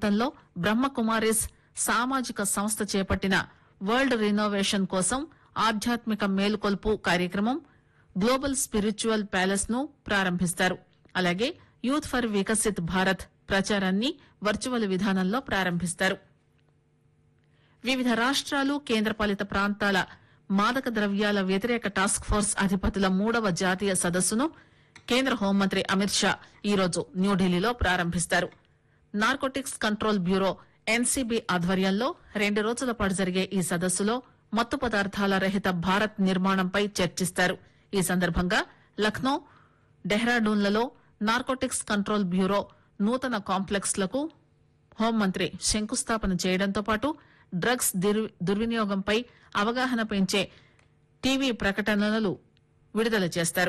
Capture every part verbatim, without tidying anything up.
ప్రాంతంలో బ్రహ్మకుమారిస్ సామాజిక సంస్థ చేపట్టిన వరల్డ్ రినోవేషన్ కోసం ఆధ్యాత్మిక మేలుకొల్పు కార్యక్రమం గ్లోబల్ స్పిరిచువల్ ప్యాలెస్ ను ప్రారంభిస్తారు. అలాగే యూత్ ఫర్ వికసిత్ భారత్ ప్రచారాన్ని వర్చువల్ విధానంలో ప్రారంభిస్తారు. వివిధ రాష్ట్రాలు కేంద్రపాలిత ప్రాంతాల మాదక ద్రవ్యాల వ్యతిరేక టాస్క్ ఫోర్స్ అధిపతుల మూడవ జాతీయ సదస్సును కేంద్ర హోంమంత్రి అమిత్ షా ఈరోజు న్యూఢిల్లీలో ప్రారంభిస్తారు. నార్కోటిక్స్ కంట్రోల్ బ్యూరో ఎన్సీబీ ఆధ్వర్యంలో రెండు రోజుల పాటు జరిగే ఈ సదస్సులో మత్తు పదార్థాల రహిత భారత్ నిర్మాణంపై చర్చిస్తారు. ఈ సందర్భంగా లక్నో, డెహ్రాడూన్లలో నార్కోటిక్స్ కంట్రోల్ బ్యూరో నూతన కాంప్లెక్స్ లకు హోంమంత్రి శంకుస్థాపన చేయడంతో పాటు డ్రగ్స్ దుర్వినియోగంపై అవగాహన పెంచే టీవీ ప్రకటనలు విడుదల చేస్తారు.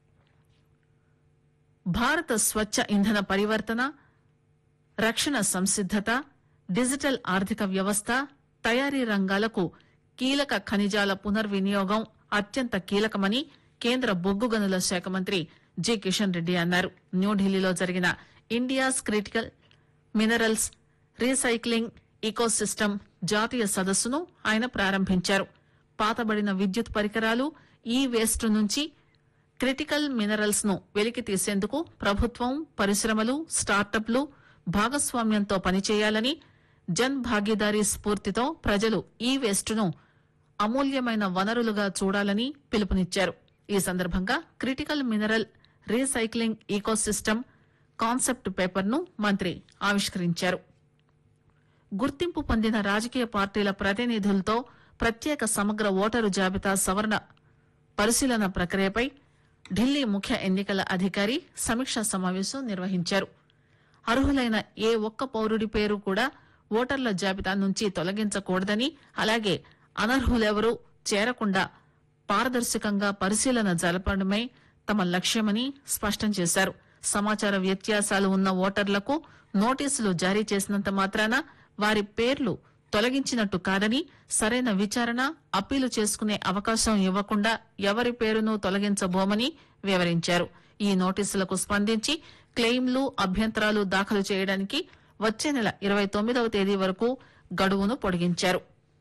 భారత స్వచ్ఛ ఇంధన పరివర్తన, రక్షణ సంసిద్దత, డిజిటల్ ఆర్థిక వ్యవస్థ, తయారీ రంగాలకు కీలక ఖనిజాల పునర్వినియోగం అత్యంత కీలకమని కేంద్ర బొగ్గు గనుల శాఖ మంత్రి జి కిషన్ రెడ్డి అన్నారు. న్యూఢిల్లీలో జరిగిన India's critical minerals recycling ecosystem జాతీయ సదస్సును ఆయన ప్రారంభించారు. పాతబడిన విద్యుత్ పరికరాలు, ఈ వేస్ట్ నుంచి క్రిటికల్ మినరల్స్ ను వెలికి తీసేందుకు ప్రభుత్వం, పరిశ్రమలు, స్టార్టప్లు భాగస్వామ్యంతో పనిచేయాలని, జన్ భాగీదారీ స్ఫూర్తితో ప్రజలు ఈ వేస్ట్ ను అమూల్యమైన వనరులుగా చూడాలని పిలుపునిచ్చారు. ఈ సందర్భంగా critical mineral recycling ecosystem concept paper ను మంత్రి ఆవిష్కరించారు. గుర్తింపు పొందిన రాజకీయ పార్టీల ప్రతినిధులతో ప్రత్యేక సమగ్ర ఓటరు జాబితా సవరణ పరిశీలన ప్రక్రియపై ఢిల్లీ ముఖ్య ఎన్నికల అధికారి సమీక్షా సమావేశం నిర్వహించారు. అర్హులైన ఏ ఒక్క పౌరుడి పేరు కూడా ఓటర్ల జాబితా నుంచి తొలగించకూడదని, అలాగే అనర్హులెవరూ చేరకుండా పారదర్శకంగా పరిశీలన జరపడమే తమ లక్ష్యమని స్పష్టం చేశారు. సమాచార వ్యత్యాసాలు ఉన్న ఓటర్లకు నోటీసులు జారీ చేసినంత మాత్రాన వారి పేర్లు తొలగించినట్టు కాదని, సరైన విచారణ, అప్పీలు చేసుకునే అవకాశం ఇవ్వకుండా ఎవరి పేరును తొలగించబోమని వివరించారు. ఈ నోటీసులకు స్పందించి క్లెయిమ్లు, అభ్యంతరాలు దాఖలు చేయడానికి వచ్చే నెల ఇరవై తొమ్మిదవ తేదీ వరకు గడువును పొడిగించారు.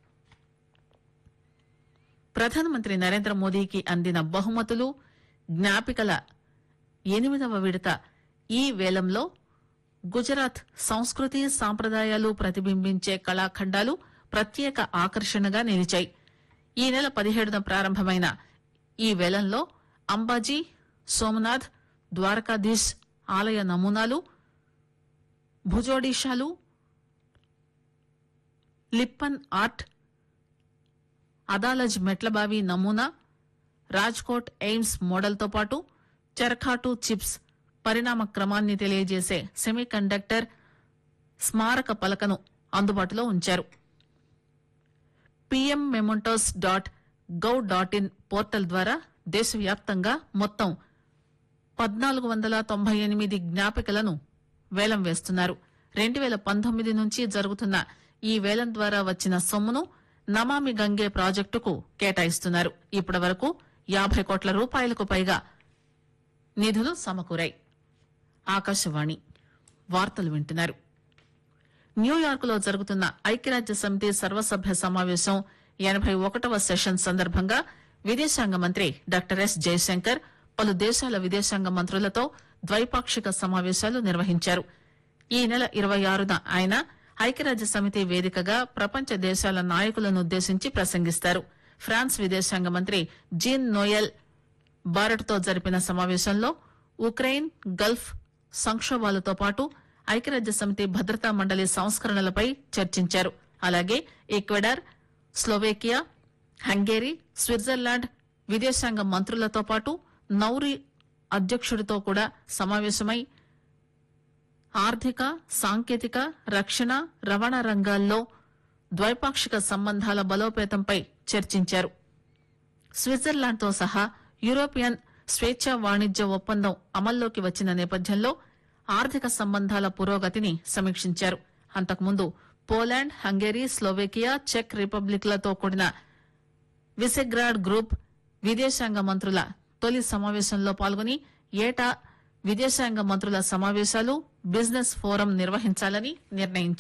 ప్రధానమంత్రి నరేంద్ర మోదీకి అందిన బహుమతులు, జ్ఞాపికల ఎనిమిదవ విడత ఈ వేలంలో గుజరాత్ సంస్కృతి, సాంప్రదాయాలు ప్రతిబింబించే కళాఖండాలు ప్రత్యేక ఆకర్షణగా నిలిచాయి. ఈ నెల పదిహేడున ప్రారంభమైన ఈ వేలంలో అంబాజీ, సోమనాథ్, ద్వారకాధీశ్ ఆలయ నమూనాలు, భుజోడిషాలు, లిప్పన్ ఆర్ట్, అదాలజ్ మెట్లబావి నమూనా, రాజ్కోట్ ఎయిమ్స్ మోడల్తో పాటు చర్ఖాటు చిప్స్ పరిణామ క్రమాన్ని తెలియజేసే సెమీ కండక్టర్ స్మారక పలకను అందుబాటులో ఉంచారు. PM mementos dot gov dot in portal ద్వారా దేశవ్యాప్తంగా మొత్తం పద్నాలుగు వందల తొంభై ఎనిమిది జ్ఞాపికలను వేలం వేస్తున్నారు. రెండు వేల పంతొమ్మిది నుంచి జరుగుతున్న ఈ వేలం ద్వారా వచ్చిన సొమ్మును నమామి గంగే ప్రాజెక్టుకు కేటాయిస్తున్నారు. ఇప్పటి వరకు యాభై కోట్ల రూపాయలకు పైగా నిధులు సమకూరాయి. ఆకాశవాణి వార్తలు వింటున్నారు. న్యూయార్క్ లో జరుగుతున్న ఐక్యరాజ్య సమితి సర్వసభ్య సమావేశం ఎనబై ఒకటవ సెషన్ సందర్భంగా విదేశాంగ మంత్రి డాక్టర్ ఎస్ జయశంకర్ పలు దేశాల విదేశాంగ మంత్రులతో ద్వైపాక్షిక సమావేశాలు నిర్వహించారు. ఈ నెల ఇరవై ఆరున ఆయన ఐక్యరాజ్య సమితి వేదికగా ప్రపంచ దేశాల నాయకులనుద్దేశించి ప్రసంగిస్తారు. ఫ్రాన్స్ విదేశాంగ మంత్రి జీన్ నోయెల్ బారెట్ తో జరిపిన సమావేశంలో ఉక్రెయిన్, గల్ఫ్ సంక్షోభాలతో పాటు ఐక్యరాజ్య సమితి భద్రతా మండలి సంస్కరణలపై చర్చించారు. అలాగే ఈక్వెడార్, స్లోవేకియా, హంగేరీ, స్విట్జర్లాండ్ విదేశాంగ మంత్రులతో పాటు నౌరీ అధ్యక్షుడితో కూడా సమావేశమై ఆర్థిక, సాంకేతిక, రక్షణ, రవాణా రంగాల్లో ద్వైపాక్షిక సంబంధాల బలోపేతంపై చర్చించారు. స్విట్జర్లాండ్తో సహా యూరోపియన్ స్వేచ్ఛా వాణిజ్య ఒప్పందం అమల్లోకి వచ్చిన నేపథ్యంలో ఆర్థిక సంబంధాల పురోగతిని సమీక్షించారు. అంతకుముందు Poland, Hungary, Slovakia, check republic లతో కూడిన విసెగ్రాడ్ గ్రూప్ విదేశాంగ మంత్రుల తొలి సమావేశంలో పాల్గొని ఏటా విదేశాంగ మంత్రుల సమావేశాలు, బిజినెస్ ఫోరం నిర్వహించాలని నిర్ణయించారు.